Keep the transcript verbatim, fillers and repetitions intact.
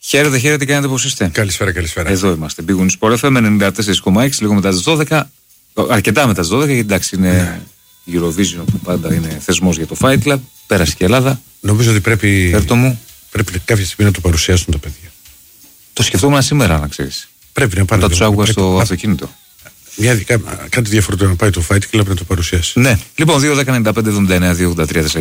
Χαίρετε, χαίρετε, κάνετε πώς είστε. Καλησπέρα, καλησπέρα. Εδώ είμαστε. Big Win Sport εφ εμ ενενήντα τέσσερα κόμμα έξι, λίγο μετά τις δώδεκα. Αρκετά μετά τις δώδεκα, γιατί εντάξει είναι ναι. Eurovision που πάντα είναι θεσμός για το Fight Club. Πέρασε και η Ελλάδα. Νομίζω ότι πρέπει, μου. πρέπει κάποια στιγμή να το παρουσιάσουν τα παιδιά. Το σκεφτόμουν σήμερα, να ξέρεις. Πρέπει να πάνε. Όταν τους άκουγα στο να... αυτοκίνητο. Μια, κάτι διαφορετικό να πάει το Fight Club να το παρουσιάσει. Ναι. Λοιπόν, δύο δέκα ενενήντα πέντε εβδομήντα εννέα δύο ογδόντα τρία